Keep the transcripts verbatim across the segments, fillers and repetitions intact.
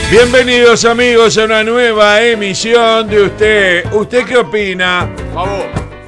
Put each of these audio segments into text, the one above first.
Bienvenidos amigos a una nueva emisión de Usted. ¿Usted qué opina? Por favor.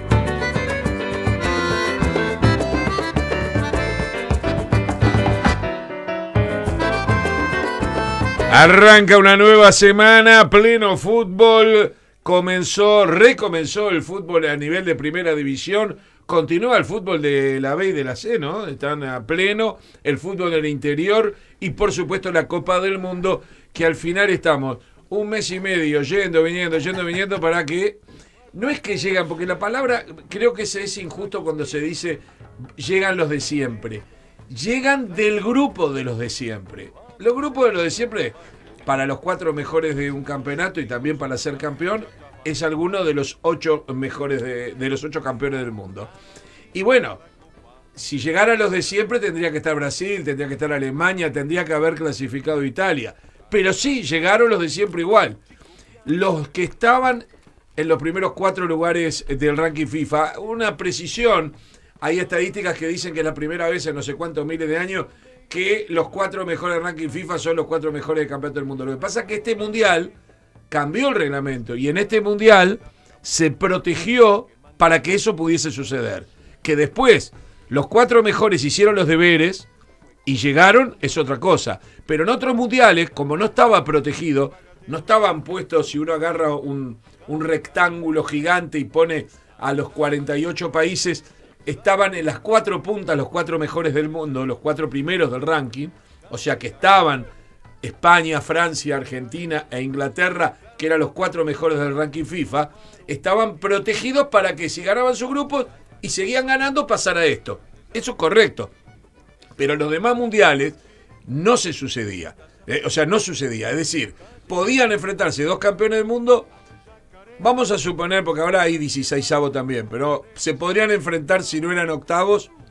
Arranca una nueva semana, pleno fútbol. Comenzó, recomenzó el fútbol a nivel de primera división. Continúa el fútbol de la B y de la C, ¿no? Están a pleno el fútbol del interior y por supuesto la Copa del Mundo, que al final estamos un mes y medio yendo, viniendo, yendo, viniendo para que... No es que llegan, porque la palabra creo que se es injusto cuando se dice llegan los de siempre. Llegan del grupo de los de siempre. Los grupos de los de siempre, para los cuatro mejores de un campeonato y también para ser campeón, es alguno de los ocho mejores de, de los ocho campeones del mundo. Y bueno, si llegara a los de siempre tendría que estar Brasil, tendría que estar Alemania, tendría que haber clasificado Italia. Pero sí, llegaron los de siempre igual. Los que estaban en los primeros cuatro lugares del ranking FIFA, una precisión, hay estadísticas que dicen que es la primera vez en no sé cuántos miles de años que los cuatro mejores ranking FIFA son los cuatro mejores del campeonato del mundo. Lo que pasa es que este mundial cambió el reglamento y en este mundial se protegió para que eso pudiese suceder. Que después los cuatro mejores hicieron los deberes y llegaron es otra cosa. Pero en otros mundiales, como no estaba protegido, no estaban puestos, si uno agarra un, un rectángulo gigante y pone a los cuarenta y ocho países, estaban en las cuatro puntas los cuatro mejores del mundo, los cuatro primeros del ranking, o sea que estaban España, Francia, Argentina e Inglaterra, que eran los cuatro mejores del ranking FIFA, estaban protegidos para que si ganaban sus grupos y seguían ganando pasara esto. Eso es correcto. Pero en los demás mundiales no se sucedía. Eh, o sea, no sucedía. Es decir, podían enfrentarse dos campeones del mundo. Vamos a suponer, porque ahora hay dieciseisavo también, pero se podrían enfrentar, si no eran octavos,